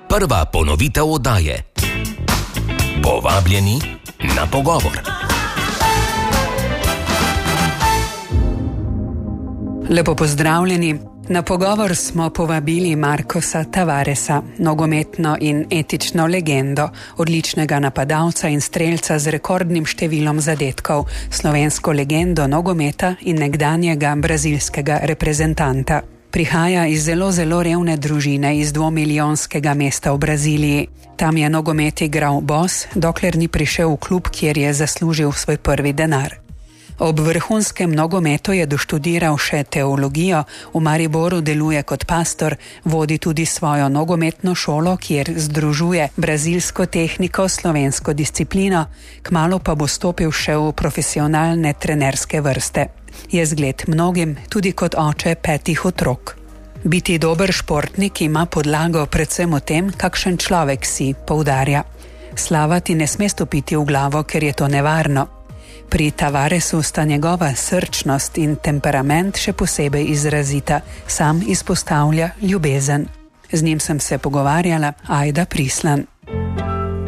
Prva ponovitev oddaje. Povabljeni na pogovor. Lepo pozdravljeni. Na pogovor smo povabili Marcosa Tavaresa, nogometno in etično legendo, odličnega napadalca in strelca z rekordnim številom zadetkov, slovensko legendo nogometa in nekdanjega brazilskega reprezentanta. Prihaja iz zelo revne družine iz 2-milijonskega mesta v Braziliji. Tam je nogomet igral bos, dokler ni prišel v klub, kjer je zaslužil svoj prvi denar. Ob vrhunskem nogometu je doštudiral še teologijo, v Mariboru deluje kot pastor, vodi tudi svojo nogometno šolo, kjer združuje brazilsko tehniko, slovensko disciplino, kmalu pa bo stopil še v profesionalne trenerske vrste. Je zgled mnogim, tudi kot oče 5 otrok. Biti dober športnik ima podlago predvsem v tem, kakšen človek si, poudarja. Slava ti ne sme stopiti v glavo, ker je to nevarno. Pri Tavaresu sta njegova srčnost in temperament še posebej izrazita, sam izpostavlja ljubezen. Z njim sem se pogovarjala, Ajda Prislan.